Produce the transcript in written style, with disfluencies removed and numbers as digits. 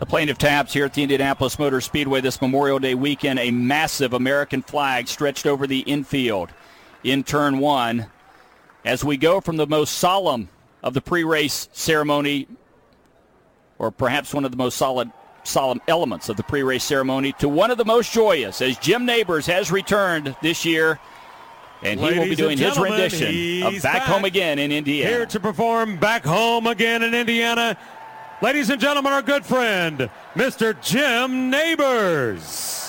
The Plaintiff Taps here at the Indianapolis Motor Speedway this Memorial Day weekend. A massive American flag stretched over the infield in Turn 1 as we go from the most solemn of the pre-race ceremony, or perhaps one of the most solemn elements of the pre-race ceremony, to one of the most joyous, as Jim Nabors has returned this year, and he will be doing his rendition of Back Home Again in Indiana. Here to perform Back Home Again in Indiana, ladies and gentlemen, our good friend, Mr. Jim Nabors.